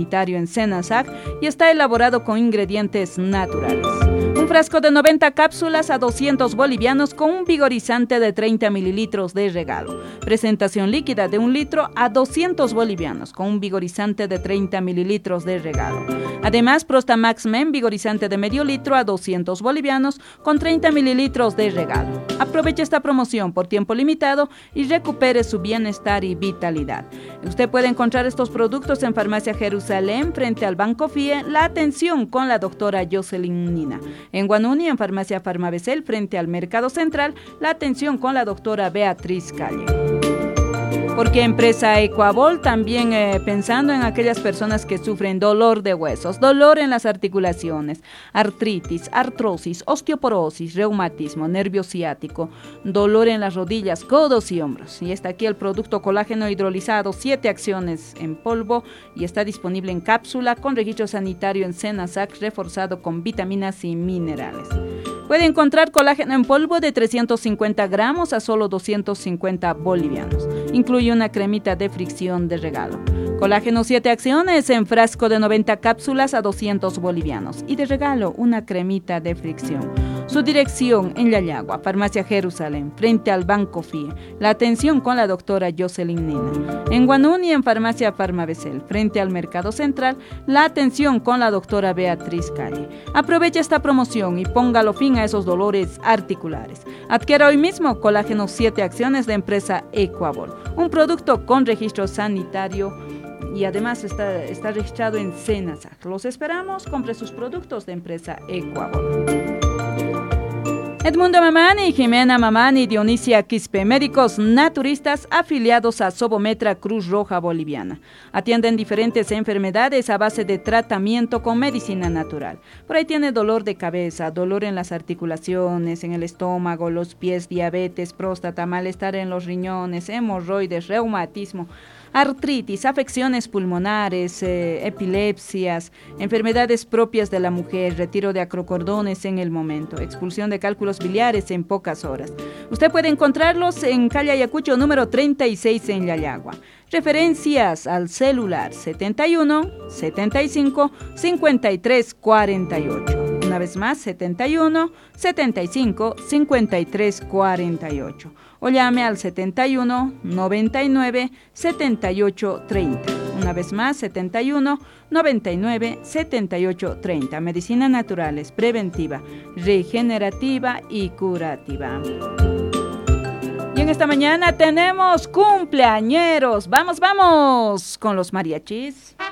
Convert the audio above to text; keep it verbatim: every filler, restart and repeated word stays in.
sanitario en Senasac y está elaborado con ingredientes naturales. Un frasco de noventa cápsulas a doscientos bolivianos con un vigorizante de treinta mililitros de regalo. Presentación líquida de un litro a doscientos bolivianos con un vigorizante de treinta mililitros de regalo. Además, Prostamax Men vigorizante de medio litro a doscientos bolivianos con treinta mililitros de regalo. Aproveche esta promoción por tiempo limitado y recupere su bienestar y vitalidad. Usted puede encontrar estos productos en Farmacia Jerusalén frente al Banco F I E, la atención con la doctora Jocelyn Nina. En Guanuni, en Farmacia Farmabecel, frente al Mercado Central, la atención con la doctora Beatriz Calle. Porque empresa Ecuabol también eh, pensando en aquellas personas que sufren dolor de huesos, dolor en las articulaciones, artritis, artrosis, osteoporosis, reumatismo, nervio ciático, dolor en las rodillas, codos y hombros. Y está aquí el producto colágeno hidrolizado, siete acciones en polvo y está disponible en cápsula con registro sanitario en Senasac, reforzado con vitaminas y minerales. Puede encontrar colágeno en polvo de trescientos cincuenta gramos a solo doscientos cincuenta bolivianos. Incluye una cremita de fricción de regalo. Colágeno siete acciones en frasco de noventa cápsulas a doscientos bolivianos. Y de regalo una cremita de fricción. Su dirección en Yayagua, Farmacia Jerusalén, frente al Banco F I E. La atención con la doctora Jocelyn Nina. En Guanuni, en Farmacia Farmabecel, frente al Mercado Central, la atención con la doctora Beatriz Calle. Aproveche esta promoción y póngalo fin a esos dolores articulares. Adquiera hoy mismo colágeno siete acciones de empresa Ecuabol, un producto con registro sanitario y además está, está registrado en Senasac. Los esperamos, compre sus productos de empresa Ecuabol. Edmundo Mamani, Jimena Mamani, Dionisia Quispe, médicos naturistas afiliados a Sobometra Cruz Roja Boliviana. Atienden diferentes enfermedades a base de tratamiento con medicina natural. Por ahí tiene dolor de cabeza, dolor en las articulaciones, en el estómago, los pies, diabetes, próstata, malestar en los riñones, hemorroides, reumatismo, artritis, afecciones pulmonares, eh, epilepsias, enfermedades propias de la mujer, retiro de acrocordones en el momento, expulsión de cálculos biliares en pocas horas. Usted puede encontrarlos en calle Ayacucho número treinta y seis en Yayagua. Referencias al celular setenta y uno, setenta y cinco, cincuenta y tres, cuarenta y ocho. Una vez más, setenta y uno, setenta y cinco, cincuenta y tres, cuarenta y ocho. O llame al setenta y uno, noventa y nueve, setenta y ocho, treinta. Una vez más, setenta y uno, noventa y nueve, setenta y ocho, treinta. Medicina naturales, preventiva, regenerativa y curativa. Y en esta mañana tenemos cumpleañeros. Vamos, vamos con los mariachis.